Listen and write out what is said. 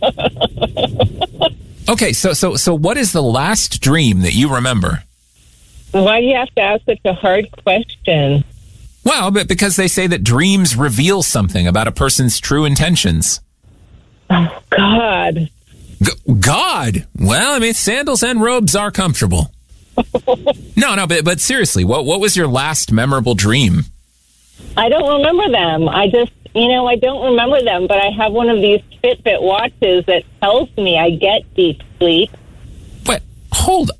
Okay, so what is the last dream that you remember? Why do you have to ask such a hard question? Well, but because they say that dreams reveal something about a person's true intentions. Oh, God. God? Well, I mean, sandals and robes are comfortable. No, but seriously, what was your last memorable dream? I don't remember them. I don't remember them, but I have one of these Fitbit watches that tells me I get deep sleep. But hold